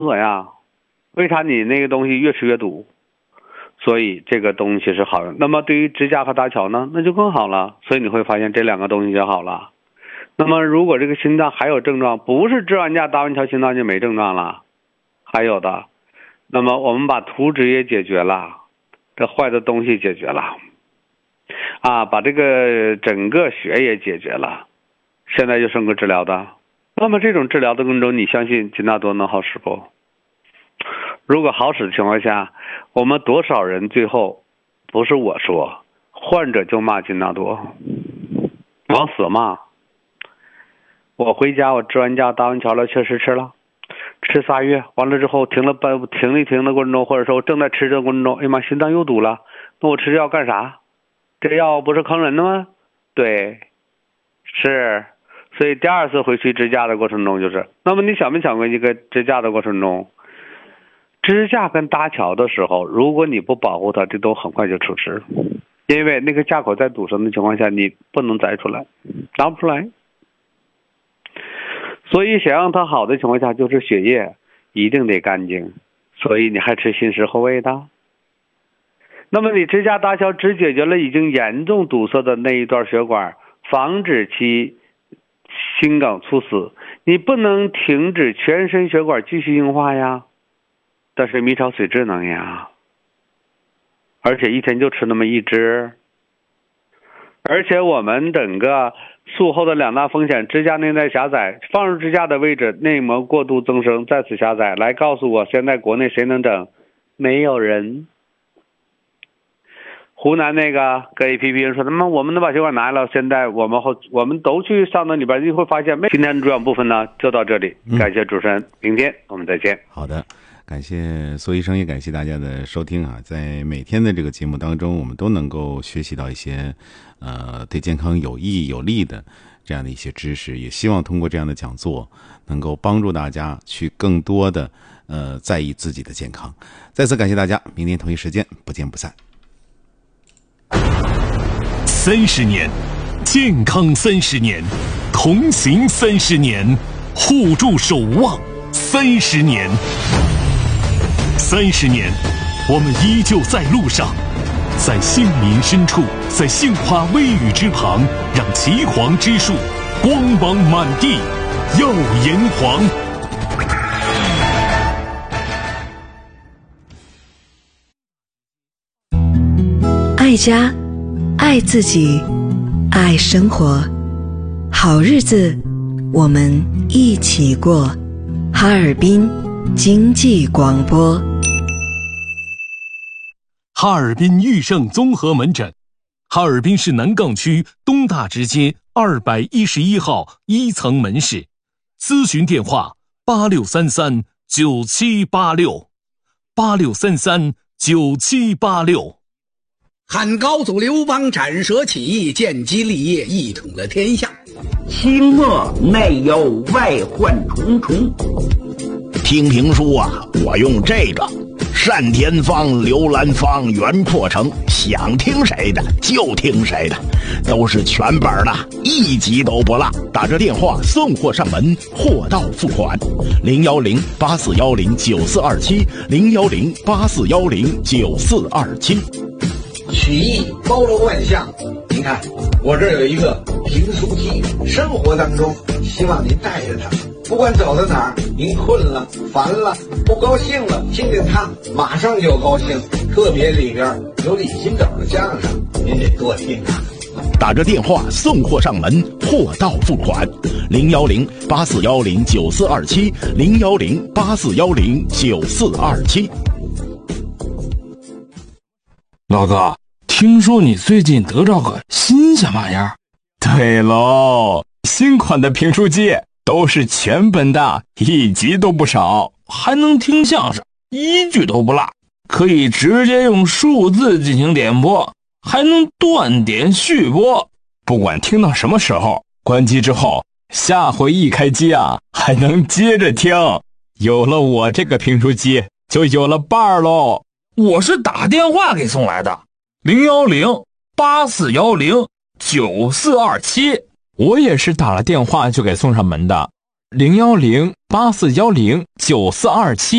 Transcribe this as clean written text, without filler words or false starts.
恶呀？为啥你那个东西越吃越堵？所以这个东西是好的。那么对于支架和搭桥呢，那就更好了。所以你会发现这两个东西就好了。那么如果这个心脏还有症状，不是支完架搭完桥心脏就没症状了，还有的。那么我们把图纸也解决了，这坏的东西解决了，把这个整个血也解决了，现在就剩个治疗的。那么这种治疗的过程中，你相信金纳多能好使不？如果好使的情况下，我们多少人最后不是我说，患者就骂金纳多，往死骂。我回家我支完架搭完桥了，确实吃了，吃3月，完了之后停的过程中，或者说我正在吃的过程中，哎妈，心脏又堵了，那我吃这药干啥？这药不是坑人的吗？对，是。所以第二次回去支架的过程中就是，那么你想没想过一个支架的过程中，支架跟搭桥的时候，如果你不保护它，这都很快就出事，因为那个架口在堵上的情况下，你不能摘出来，拿不出来。所以想让它好的情况下，就是血液一定得干净，所以你还吃心室后位的。那么你支架搭桥只解决了已经严重堵塞的那一段血管，防止其心梗猝死，你不能停止全身血管继续硬化呀，但是迷超水质能呀，而且一天就吃那么一支。而且我们整个术后的2大风险，支架内在狭窄，放入支架的位置内膜过度增生，再次狭窄。来告诉我，现在国内谁能整？没有人。湖南那个搁一批人说，那么我们能把血管拿来了，现在我们都去上那里边，你会发现今天的主讲部分呢就到这里，感谢主持人，明天我们再见。 好的，感谢苏医生，也感谢大家的收听啊！在每天的这个节目当中，我们都能够学习到一些对健康有益有利的这样的一些知识，也希望通过这样的讲座能够帮助大家去更多的在意自己的健康。再次感谢大家，明天同一时间不见不散。 30年，健康30年，同行30年，互助守望30年。30年，我们依旧在路上，在杏林深处，在杏花微雨之旁，让岐黄之树光芒满地，耀炎黄。 爱家，爱自己，爱生活，好日子我们一起过。哈尔滨经济广播。 哈尔滨裕盛综合门诊，哈尔滨市南岗区东大直街211号1层门市，咨询电话86339786，86339786。 汉高祖刘邦斩蛇起义，建基立业，一统了天下。 清末内忧外患重重。听评书啊，我用这个单田芳、刘兰芳、袁阔成，想听谁的就听谁的，都是全本的，一集都不落。打着电话送货上门，货到付款。010-8410-9427，010-8410-9427。 曲艺包罗万象，您看我这儿有一个评书机，生活当中希望您带着它，不管走到哪儿，您困了、烦了、不高兴了，听听它，马上就高兴。特别里边有李金斗的相声，您得多听啊。 打着电话送货上门，货到付款。010-8410-9427，010-8410-9427。 老哥，听说你最近得着个新鲜玩意儿？ 对喽，新款的评书机都是全本的，一集都不少， 还能听相声，一句都不落，可以直接用数字进行点播，还能断点续播， 不管听到什么时候，关机之后下回一开机啊，还能接着听。有了我这个评书机，就有了伴儿喽。 我是打电话给送来的，010-8410-9427。 我也是打了电话就给送上门的，010-8410-9427。 9427。